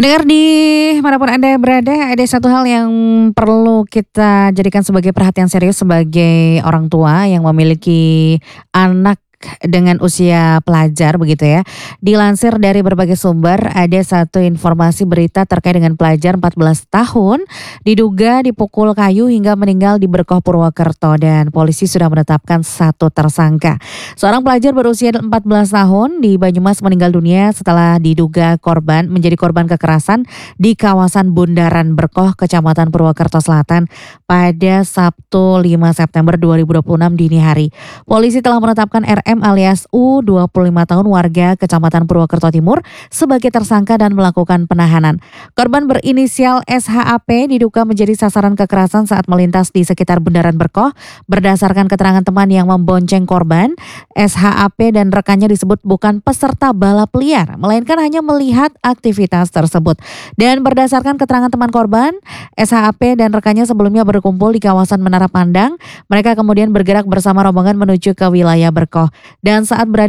Pendengar di manapun Anda berada, ada satu hal yang perlu kita jadikan sebagai perhatian serius sebagai orang tua yang memiliki anak dengan usia pelajar begitu ya. Dilansir dari berbagai sumber, ada satu informasi berita terkait dengan pelajar 14 tahun diduga dipukul kayu hingga meninggal di Berkoh Purwokerto dan polisi sudah menetapkan satu tersangka. Seorang pelajar berusia 14 tahun di Banyumas meninggal dunia setelah diduga menjadi korban kekerasan di kawasan Bundaran Berkoh, Kecamatan Purwokerto Selatan pada Sabtu 5 September 2026 dini hari. Polisi telah menetapkan RM alias U 25 tahun warga Kecamatan Purwokerto Timur sebagai tersangka dan melakukan penahanan. Korban berinisial SHAP diduga menjadi sasaran kekerasan saat melintas di sekitar Bundaran Berkoh. Berdasarkan keterangan teman yang membonceng korban, SHAP dan rekannya disebut bukan peserta balap liar, melainkan hanya melihat aktivitas tersebut. Dan berdasarkan keterangan teman korban, SHAP dan rekannya sebelumnya berkumpul di kawasan Menara Pandang. Mereka kemudian bergerak bersama rombongan menuju ke wilayah Berkoh. Dan saat berada